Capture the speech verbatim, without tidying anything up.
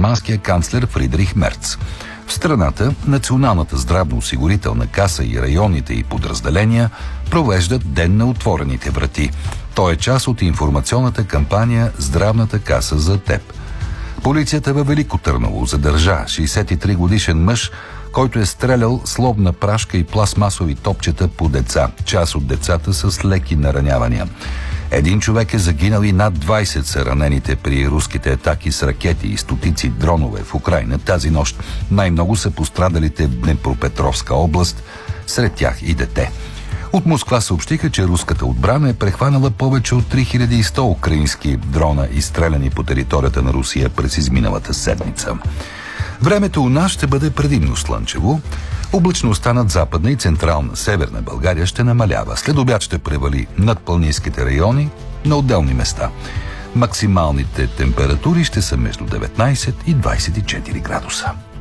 германския канцлер Фридрих Мерц. В страната Националната здравноосигурителна каса и районните й подразделения провеждат Ден на отворените врати. Той е част от информационната кампания «Здравната каса за теб». Полицията във Велико Търново задържа шейсет и три годишен мъж, който е стрелял с лобна прашка и пластмасови топчета по деца. Част от децата с леки наранявания. Един човек е загинал и над двайсет са ранените при руските атаки с ракети и стотици дронове в Украйна тази нощ. Най-много са пострадалите в Днепропетровска област, сред тях и дете. От Москва съобщиха, че руската отбрана е прехванала повече от три хиляди и сто украински дрона, изстреляни по територията на Русия през изминалата седмица. Времето у нас ще бъде предимно слънчево. Облачността над западна и централна северна България ще намалява. След обяд ще превали над планинските райони на отделни места. Максималните температури ще са между деветнайсет и двайсет и четири градуса.